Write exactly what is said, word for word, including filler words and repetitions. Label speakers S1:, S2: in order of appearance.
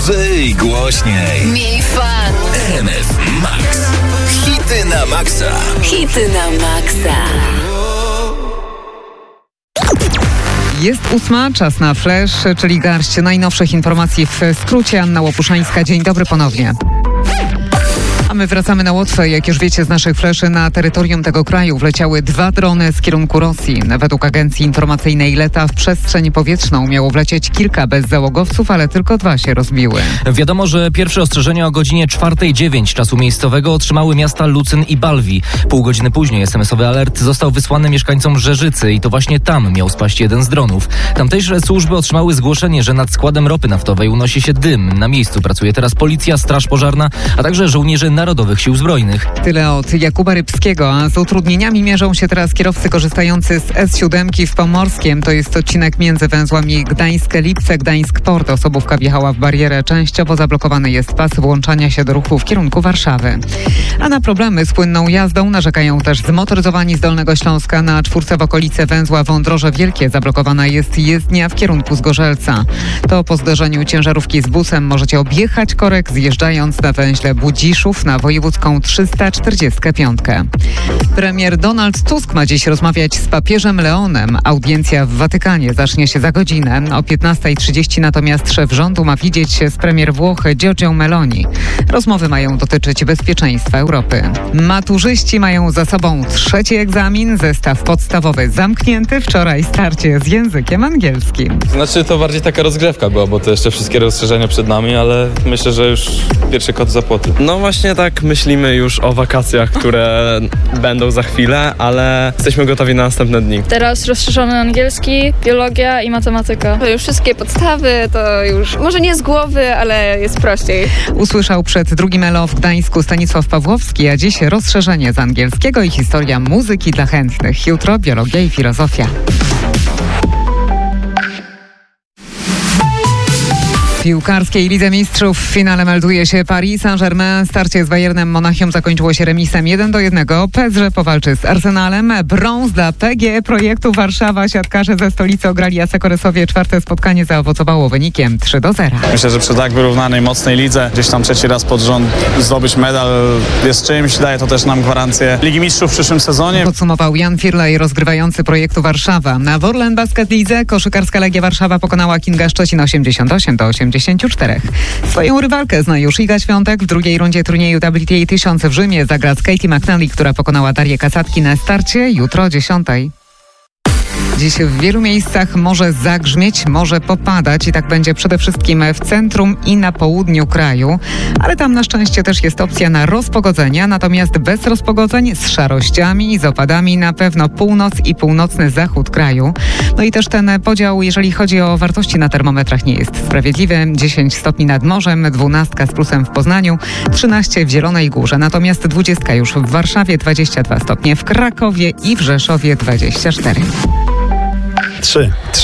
S1: Żyj głośniej.
S2: Miej fan.
S1: R M F Max. Hity na maksa.
S2: Hity na maksa.
S3: Jest ósma, czas na flash, czyli garść najnowszych informacji w skrócie. Anna Łopuszańska, dzień dobry ponownie. A my wracamy na Łotwę. Jak już wiecie z naszych fleszy, na terytorium tego kraju wleciały dwa drony z kierunku Rosji. Według agencji informacyjnej Leta w przestrzeń powietrzną miało wlecieć kilka bezzałogowców, ale tylko dwa się rozbiły.
S4: Wiadomo, że pierwsze ostrzeżenia o godzinie czwartej dziewięć czasu miejscowego otrzymały miasta Lucyn i Balwi. Pół godziny później es em esowy alert został wysłany mieszkańcom Żerzycy i to właśnie tam miał spaść jeden z dronów. Tamtejsze służby otrzymały zgłoszenie, że nad składem ropy naftowej unosi się dym. Na miejscu pracuje teraz policja, straż pożarna, a także żołnierze Narodowych Sił Zbrojnych.
S3: Tyle od Jakuba Rybskiego, a z utrudnieniami mierzą się teraz kierowcy korzystający z es siedem w Pomorskiem. To jest odcinek między węzłami Gdańsk-Lipce, Gdańsk-Port. Osobówka wjechała w barierę. Częściowo zablokowany jest pas włączania się do ruchu w kierunku Warszawy. A na problemy z płynną jazdą narzekają też zmotoryzowani z Dolnego Śląska. Na czwórce w okolice węzła Wądroże Wielkie zablokowana jest jezdnia w kierunku Zgorzelca. To po zderzeniu ciężarówki z busem możecie objechać korek, zjeżdżając na węźle Budziszów na wojewódzką trzysta czterdzieści pięć. Premier Donald Tusk ma dziś rozmawiać z papieżem Leonem. Audiencja w Watykanie zacznie się za godzinę. O piętnasta trzydzieści natomiast szef rządu ma widzieć się z premier Włoch Giorgią Meloni. Rozmowy mają dotyczyć bezpieczeństwa Europy. Maturzyści mają za sobą trzeci egzamin. Zestaw podstawowy zamknięty. Wczoraj starcie z językiem angielskim.
S5: Znaczy to bardziej taka rozgrzewka była, bo to jeszcze wszystkie rozszerzenia przed nami, ale myślę, że już pierwszy kot za płoty.
S6: No właśnie tak myślimy już o wakacjach, które będą za chwilę, ale jesteśmy gotowi na następne dni.
S7: Teraz rozszerzony angielski, biologia i matematyka.
S8: To już wszystkie podstawy, to już może nie z głowy, ale jest prościej.
S3: Usłyszał przed drugim Elo w Gdańsku Stanisław Pawłowski, a dziś rozszerzenie z angielskiego i historia muzyki dla chętnych. Jutro biologia i filozofia. W piłkarskiej Lidze Mistrzów w finale melduje się Paris Saint-Germain. Starcie z Bayernem Monachium zakończyło się remisem jeden do jednego. P S G powalczy z Arsenalem. Brąz dla P G E Projektu Warszawa. Siatkarze ze stolicy ograli Asekoresowie. Czwarte spotkanie zaowocowało wynikiem trzy do zera.
S9: Myślę, że przy tak wyrównanej, mocnej lidze gdzieś tam trzeci raz pod rząd zdobyć medal jest czymś. Daje to też nam gwarancję Ligi Mistrzów w przyszłym sezonie.
S3: Podsumował Jan Firlej, rozgrywający Projektu Warszawa. Na Worlen Basket Lidze koszykarska Legia Warszawa pokonała Kinga Szczecin osiemdziesiąt osiem do osiemdziesięciu czterech. Swoją rywalkę zna już Iga Świątek. W drugiej rundzie turnieju W T A tysiąc w Rzymie zagra z Katie McNally, która pokonała Darię Kasatki na starcie jutro o dziesiątej. Dziś w wielu miejscach może zagrzmieć, może popadać i tak będzie przede wszystkim w centrum i na południu kraju, ale tam na szczęście też jest opcja na rozpogodzenia, natomiast bez rozpogodzeń z szarościami i z opadami na pewno północ i północny zachód kraju. No i też ten podział, jeżeli chodzi o wartości na termometrach, nie jest sprawiedliwy. dziesięć stopni nad morzem, dwanaście z plusem w Poznaniu, trzynaście w Zielonej Górze, natomiast dwadzieścia już w Warszawie, dwadzieścia dwa stopnie w Krakowie i w Rzeszowie dwadzieścia cztery.
S9: Trzy.